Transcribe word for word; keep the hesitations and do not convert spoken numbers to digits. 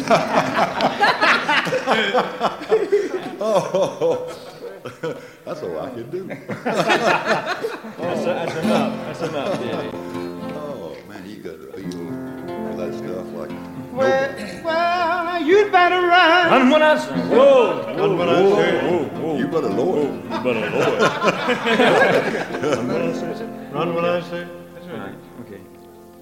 Oh, that's all I can do. that's, that's enough. That's enough, Daddy. Oh, man, you got to feel that stuff like... Well, well, you'd better run. Run when I say. Whoa, Run when I say. Whoa, whoa. You better lower. You better lower. Run when I say. Run when I say.